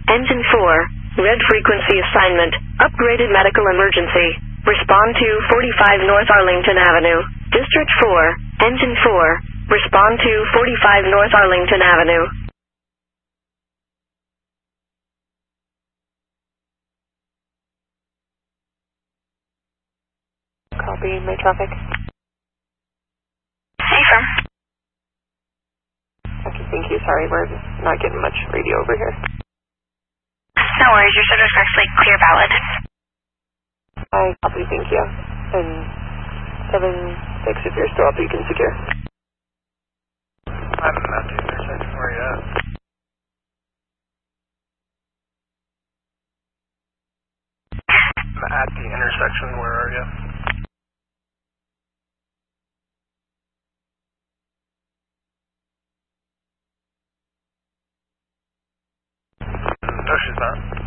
Engine 4, red frequency assignment, upgraded medical emergency. Respond to 45 North Arlington Avenue. District 4, Engine 4, respond to 45 North Arlington Avenue. Copy, my traffic. Hey, firm. Okay, thank you. Sorry, we're not getting much radio over here. No worries, your service is actually clear valid. I copy, thank you. And 7-6, if you're still up, you can secure. I'm at the intersection. Where you at? I'm at the intersection. Where are you? No, she's not.